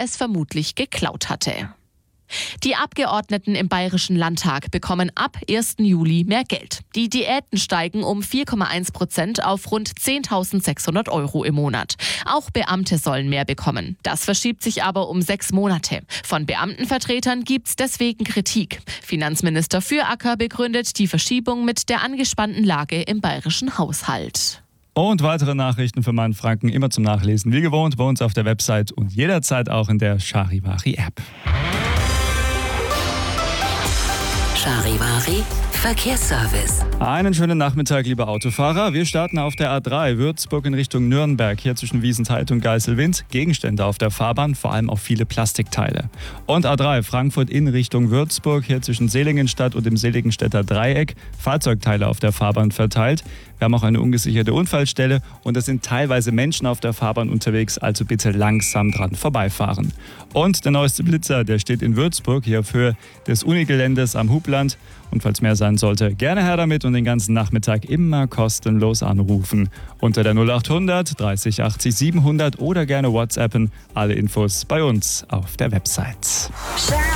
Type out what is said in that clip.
es vermutlich geklaut hatte. Die Abgeordneten im Bayerischen Landtag bekommen ab 1. Juli mehr Geld. Die Diäten steigen um 4,1% auf rund 10.600 € im Monat. Auch Beamte sollen mehr bekommen. Das verschiebt sich aber um 6 Monate. Von Beamtenvertretern gibt's deswegen Kritik. Finanzminister Füracker begründet die Verschiebung mit der angespannten Lage im bayerischen Haushalt. Und weitere Nachrichten für Mainfranken immer zum Nachlesen. Wie gewohnt bei uns auf der Website und jederzeit auch in der Charivari-App. Charivari Verkehrsservice. Einen schönen Nachmittag, liebe Autofahrer. Wir starten auf der A3 Würzburg in Richtung Nürnberg. Hier zwischen Wiesenthal und Geiselwind. Gegenstände auf der Fahrbahn, vor allem auch viele Plastikteile. Und A3 Frankfurt in Richtung Würzburg. Hier zwischen Seligenstadt und dem Seligenstädter Dreieck. Fahrzeugteile auf der Fahrbahn verteilt. Wir haben auch eine ungesicherte Unfallstelle und es sind teilweise Menschen auf der Fahrbahn unterwegs, also bitte langsam dran vorbeifahren. Und der neueste Blitzer, der steht in Würzburg, hier auf Höhe des Unigeländes am Hubland. Und falls mehr sein sollte, gerne her damit und den ganzen Nachmittag immer kostenlos anrufen. Unter der 0800 30 80 700 oder gerne WhatsAppen. Alle Infos bei uns auf der Website.